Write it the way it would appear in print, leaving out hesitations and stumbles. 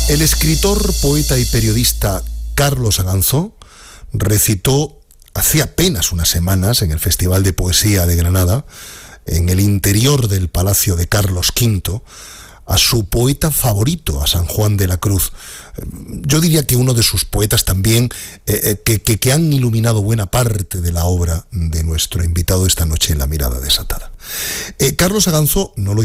El escritor, poeta y periodista Carlos Aganzó recitó hace apenas unas semanas en el Festival de Poesía de Granada, en el interior del Palacio de Carlos V, a su poeta favorito, a San Juan de la Cruz. Yo diría que uno de sus poetas también, que han iluminado buena parte de la obra de nuestro invitado esta noche en La Mirada Desatada. Carlos Aganzó no lo